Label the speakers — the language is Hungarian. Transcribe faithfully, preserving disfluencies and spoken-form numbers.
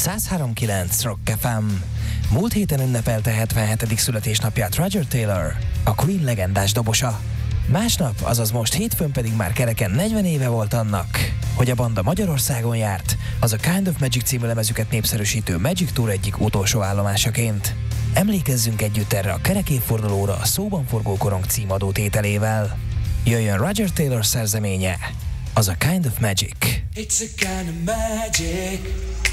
Speaker 1: száz három kilenc Rock ef em. Múlt héten ünnepelte hetvenhetedik születésnapját Roger Taylor, a Queen legendás dobosa. Másnap, azaz most hétfőn pedig már kereken negyven éve volt annak, hogy a banda Magyarországon járt, az a Kind of Magic című lemezüket népszerűsítő Magic Tour egyik utolsó állomásaként. Emlékezzünk együtt erre a kerek évfordulóra a szóban forgó korong címadó tételével. Jöjjön Roger Taylor szerzeménye, az a Kind of Magic.
Speaker 2: It's a kind of magic.